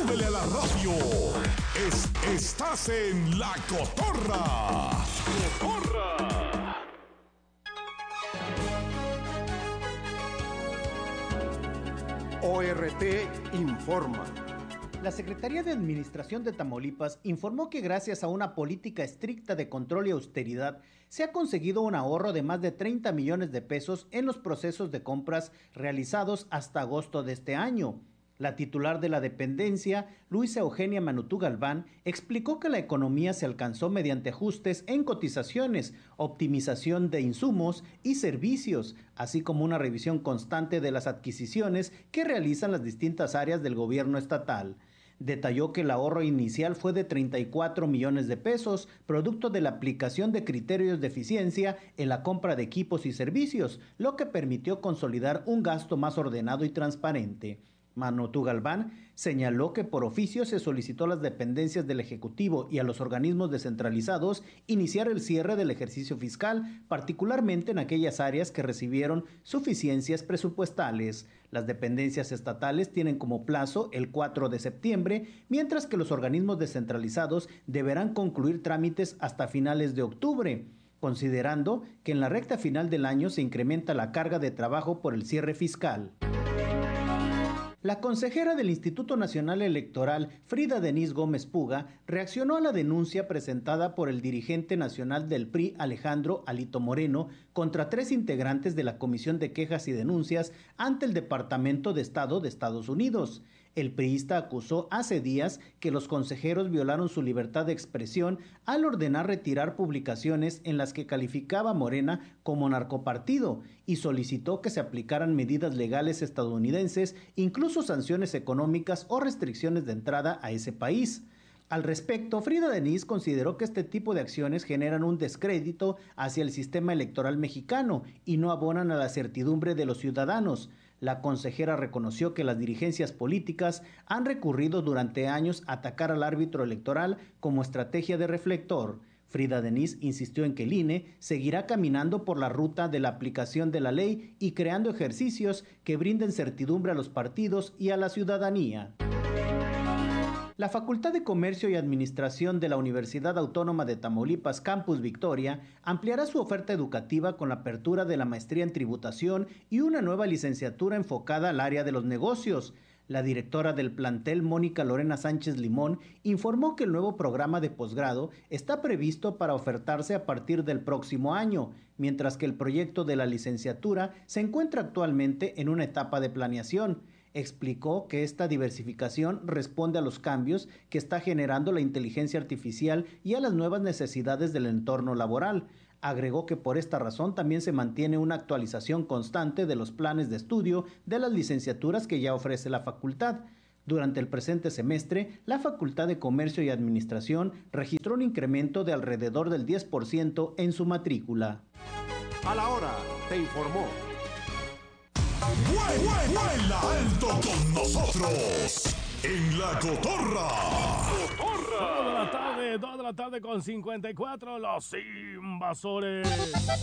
súbele a la radio. Estás en La Cotorra. Cotorra. ORT informa. La Secretaría de Administración de Tamaulipas informó que gracias a una política estricta de control y austeridad se ha conseguido un ahorro de más de 30 millones de pesos en los procesos de compras realizados hasta agosto de este año. La titular de la dependencia, Luisa Eugenia Manutú Galván, explicó que la economía se alcanzó mediante ajustes en cotizaciones, optimización de insumos y servicios, así como una revisión constante de las adquisiciones que realizan las distintas áreas del gobierno estatal. Detalló que el ahorro inicial fue de 34 millones de pesos, producto de la aplicación de criterios de eficiencia en la compra de equipos y servicios, lo que permitió consolidar un gasto más ordenado y transparente. Manutú Galván señaló que por oficio se solicitó a las dependencias del Ejecutivo y a los organismos descentralizados iniciar el cierre del ejercicio fiscal, particularmente en aquellas áreas que recibieron suficiencias presupuestales. Las dependencias estatales tienen como plazo el 4 de septiembre, mientras que los organismos descentralizados deberán concluir trámites hasta finales de octubre, considerando que en la recta final del año se incrementa la carga de trabajo por el cierre fiscal. La consejera del Instituto Nacional Electoral, Frida Denise Gómez Puga, reaccionó a la denuncia presentada por el dirigente nacional del PRI, Alejandro Alito Moreno, contra 3 integrantes de la Comisión de Quejas y Denuncias ante el Departamento de Estado de Estados Unidos. El priista acusó hace días que los consejeros violaron su libertad de expresión al ordenar retirar publicaciones en las que calificaba a Morena como narcopartido y solicitó que se aplicaran medidas legales estadounidenses, incluso sanciones económicas o restricciones de entrada a ese país. Al respecto, Frida Denise consideró que este tipo de acciones generan un descrédito hacia el sistema electoral mexicano y no abonan a la certidumbre de los ciudadanos. La consejera reconoció que las dirigencias políticas han recurrido durante años a atacar al árbitro electoral como estrategia de reflector. Frida Denise insistió en que el INE seguirá caminando por la ruta de la aplicación de la ley y creando ejercicios que brinden certidumbre a los partidos y a la ciudadanía. La Facultad de Comercio y Administración de la Universidad Autónoma de Tamaulipas, Campus Victoria, ampliará su oferta educativa con la apertura de la maestría en tributación y una nueva licenciatura enfocada al área de los negocios. La directora del plantel, Mónica Lorena Sánchez Limón, informó que el nuevo programa de posgrado está previsto para ofertarse a partir del próximo año, mientras que el proyecto de la licenciatura se encuentra actualmente en una etapa de planeación. Explicó que esta diversificación responde a los cambios que está generando la inteligencia artificial y a las nuevas necesidades del entorno laboral. Agregó que por esta razón también se mantiene una actualización constante de los planes de estudio de las licenciaturas que ya ofrece la facultad. Durante el presente semestre, la Facultad de Comercio y Administración registró un incremento de alrededor del 10% en su matrícula. A la hora, te informó. Vuela alto con nosotros en La Cotorra. Cotorra. 2 de la tarde con 54, los invasores.